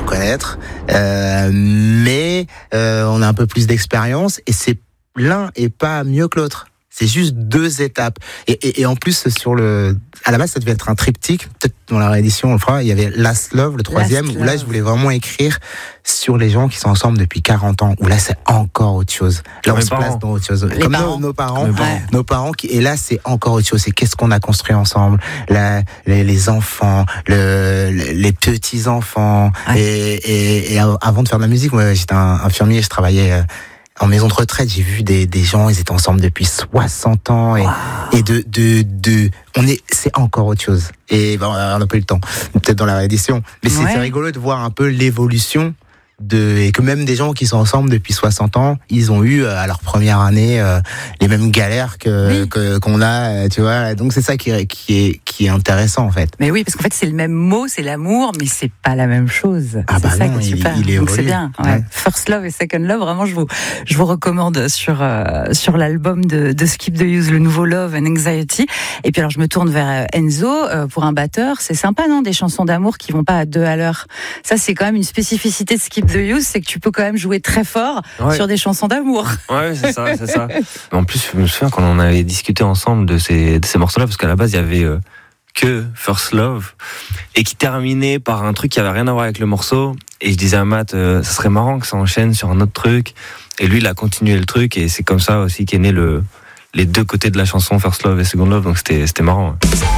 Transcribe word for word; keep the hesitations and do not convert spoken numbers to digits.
connaître, euh, mais euh, on a un peu plus d'expérience et c'est l'un est pas mieux que l'autre. C'est juste deux étapes. Et, et, et en plus, sur le, à la base, ça devait être un triptyque. Peut-être dans la réédition, on le fera. Il y avait Last Love, le troisième, Last où là, je voulais vraiment écrire sur les gens qui sont ensemble depuis quarante ans. Où là, c'est encore autre chose. Là, on se place dans autre chose. Les Comme parents. nos, nos parents, Les parents. nos parents qui, et là, c'est encore autre chose. C'est qu'est-ce qu'on a construit ensemble. La, les, les enfants, le, les petits enfants. Ouais. Et, et, et avant de faire de la musique, moi, j'étais un infirmier, je travaillais, euh, en maison de retraite, j'ai vu des, des gens, ils étaient ensemble depuis soixante ans et, wow. et de, de, de, on est, c'est encore autre chose. Et ben, on n'a pas eu le temps, peut-être dans la réédition. Mais ouais. c'est, c'est rigolo de voir un peu l'évolution de, et que même des gens qui sont ensemble depuis soixante ans, ils ont eu à leur première année euh, les mêmes galères que, oui. que qu'on a, tu vois. Donc c'est ça qui est, qui est qui est intéressant en fait. Mais oui, parce qu'en fait c'est le même mot, c'est l'amour, mais c'est pas la même chose. Ah c'est bah ça non, qui est super. Il, il est Donc évolué. c'est bien. Ouais. Ouais. First Love et Second Love, vraiment je vous je vous recommande sur euh, sur l'album de, de Skip the Use, le nouveau Love and Anxiety. Et puis alors je me tourne vers Enzo euh, pour un batteur, c'est sympa non, des chansons d'amour qui vont pas à deux à l'heure. Ça c'est quand même une spécificité de Skip the Use, c'est que tu peux quand même jouer très fort ouais. sur des chansons d'amour. Ouais, c'est ça, c'est ça. En plus, je me souviens quand on avait discuté ensemble de ces, de ces morceaux-là, parce qu'à la base, il y avait euh, que First Love, et qui terminait par un truc qui avait rien à voir avec le morceau. Et je disais à Matt, euh, ça serait marrant que ça enchaîne sur un autre truc. Et lui, il a continué le truc, et c'est comme ça aussi qu'est né le, les deux côtés de la chanson, First Love et Second Love, donc c'était, c'était marrant. Ouais.